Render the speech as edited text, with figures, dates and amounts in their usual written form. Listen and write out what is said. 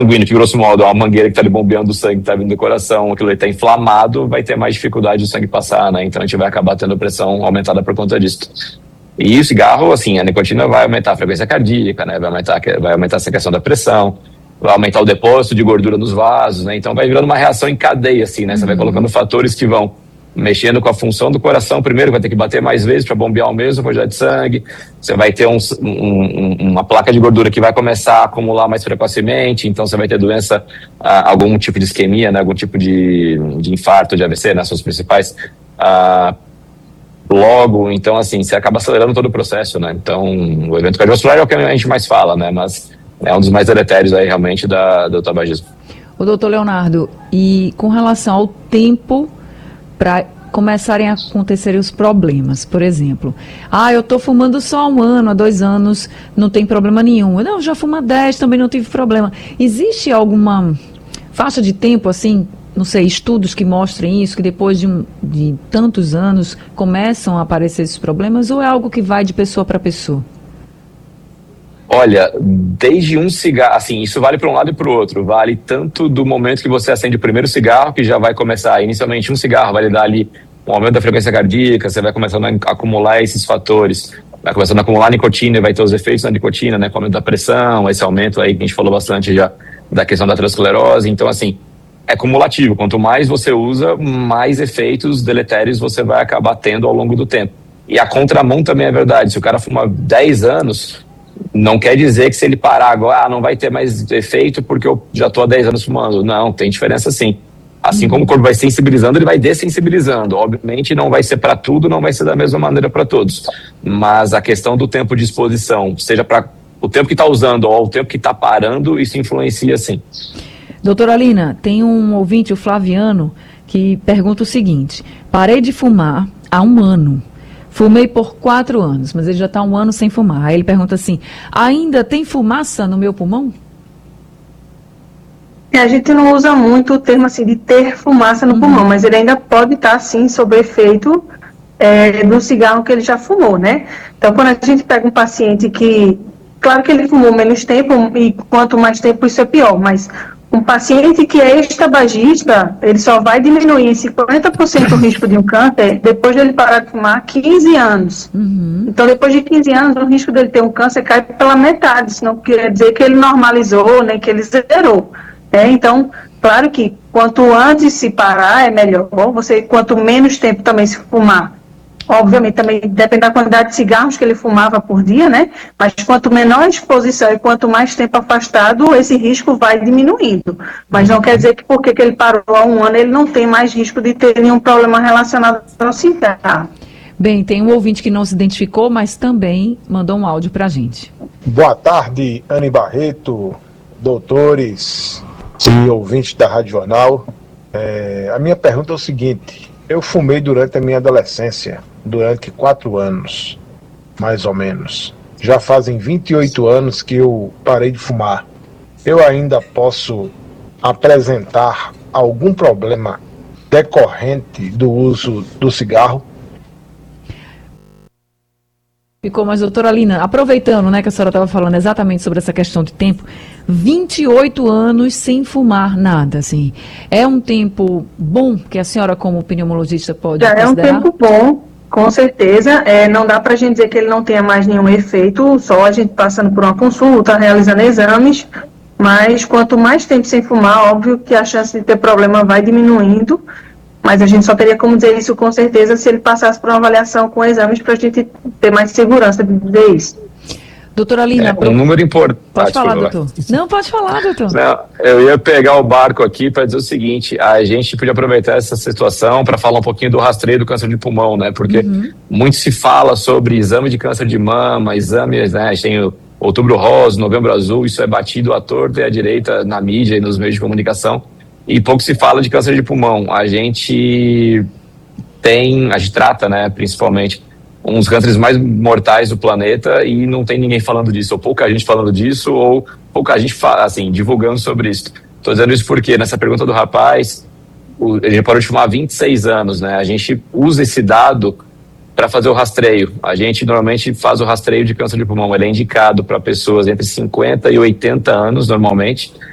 sanguíneo, que grosso modo é uma mangueira que está ali bombeando o sangue, que está vindo do coração, aquilo ali está inflamado, vai ter mais dificuldade do sangue passar, né? Então a gente vai acabar tendo pressão aumentada por conta disso. E o cigarro, assim, a nicotina vai aumentar a frequência cardíaca, né? Vai aumentar essa questão da pressão, vai aumentar o depósito de gordura nos vasos, né? Então vai virando uma reação em cadeia, assim, né? Você vai colocando fatores que vão mexendo com a função do coração. Primeiro vai ter que bater mais vezes para bombear a mesma quantidade de sangue. Você vai ter uma placa de gordura que vai começar a acumular mais precocemente, então você vai ter doença, algum tipo de isquemia, né? Algum tipo de infarto, de AVC, né? São os principais. Logo, então assim, você acaba acelerando todo o processo, né? Então, o evento cardiovascular é o que a gente mais fala, né? Mas é um dos mais deletérios aí, realmente, do tabagismo. O doutor Leonardo, e com relação ao tempo para começarem a acontecer os problemas, por exemplo, eu estou fumando só há 1 ano, há 2 anos, não tem problema nenhum. Não, já fumo há 10, também não tive problema. Existe alguma faixa de tempo, assim, não sei, estudos que mostrem isso, que depois de tantos anos começam a aparecer esses problemas, ou é algo que vai de pessoa para pessoa? Olha, desde um cigarro, assim, isso vale para um lado e para o outro, vale tanto do momento que você acende o primeiro cigarro, que já vai começar, inicialmente um cigarro vai lhe dar ali um aumento da frequência cardíaca, você vai começando a acumular esses fatores, vai começando a acumular nicotina e vai ter os efeitos da nicotina, né, com o aumento da pressão, esse aumento aí que a gente falou bastante já da questão da aterosclerose. Então, assim, é cumulativo, quanto mais você usa, mais efeitos deletérios você vai acabar tendo ao longo do tempo. E a contramão também é verdade, se o cara fuma 10 anos... não quer dizer que se ele parar agora, não vai ter mais efeito porque eu já estou há 10 anos fumando. Não, tem diferença sim. Assim como o corpo vai sensibilizando, ele vai dessensibilizando. Obviamente não vai ser para tudo, não vai ser da mesma maneira para todos. Mas a questão do tempo de exposição, seja para o tempo que está usando ou o tempo que está parando, isso influencia sim. Doutora Alina, tem um ouvinte, o Flaviano, que pergunta o seguinte: parei de fumar há 1 ano. Fumei por 4 anos, mas ele já está 1 ano sem fumar. Aí ele pergunta assim: ainda tem fumaça no meu pulmão? A gente não usa muito o termo assim de ter fumaça no pulmão, mas ele ainda pode estar, sim, sob efeito do cigarro que ele já fumou, né? Então, quando a gente pega um paciente que, claro que ele fumou menos tempo, e quanto mais tempo isso é pior, mas um paciente que é ex-tabagista, ele só vai diminuir em 50% o risco de um câncer depois de ele parar de fumar 15 anos. Então, depois de 15 anos, o risco dele ter um câncer cai pela metade. Isso não quer dizer que ele normalizou, nem que ele zerou. Então, claro que quanto antes se parar, é melhor. Quanto menos tempo também se fumar. Obviamente, também depende da quantidade de cigarros que ele fumava por dia, né? Mas quanto menor a exposição e quanto mais tempo afastado, esse risco vai diminuindo. Mas não quer dizer que porque ele parou há 1 ano, ele não tem mais risco de ter nenhum problema relacionado ao cigarro. Bem, tem um ouvinte que não se identificou, mas também mandou um áudio para a gente. Boa tarde, Anne Barreto, doutores e ouvintes da Rádio Jornal. A minha pergunta é o seguinte: eu fumei durante a minha adolescência, durante 4 anos, mais ou menos. Já fazem 28 anos que eu parei de fumar. Eu ainda posso apresentar algum problema decorrente do uso do cigarro? Ficou, mas doutora Alina, aproveitando, né, que a senhora estava falando exatamente sobre essa questão de tempo, 28 anos sem fumar nada, assim, é um tempo bom que a senhora, como pneumologista, pode considerar? É um tempo bom, com certeza. Não dá para a gente dizer que ele não tenha mais nenhum efeito, só a gente passando por uma consulta, realizando exames, mas quanto mais tempo sem fumar, óbvio que a chance de ter problema vai diminuindo. Mas a gente só teria como dizer isso com certeza se ele passasse por uma avaliação com exames para a gente ter mais segurança de dizer isso. Doutora Alina, um número importante. Pode falar, doutor. Não, pode falar, doutor. Não, eu ia pegar o barco aqui para dizer o seguinte: a gente podia aproveitar essa situação para falar um pouquinho do rastreio do câncer de pulmão, né? Porque muito se fala sobre exame de câncer de mama, exames, né? A gente tem o Outubro Rosa, Novembro Azul, isso é batido à torta e à direita na mídia e nos meios de comunicação. E pouco se fala de câncer de pulmão. A gente trata, né, principalmente, uns cânceres mais mortais do planeta e não tem ninguém falando disso, ou pouca gente falando disso, ou pouca gente assim, divulgando sobre isso. Estou dizendo isso porque, nessa pergunta do rapaz, ele parou de fumar há 26 anos, né? A gente usa esse dado para fazer o rastreio. A gente normalmente faz o rastreio de câncer de pulmão. Ele é indicado para pessoas entre 50 e 80 anos, normalmente.